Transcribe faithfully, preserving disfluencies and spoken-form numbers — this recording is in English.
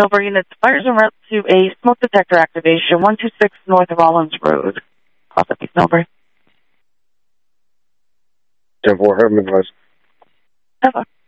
Millbury units, fires en route to a smoke detector activation, one two six North Rollins Road. Cross East Millbury. ten four, Herman West. ten four.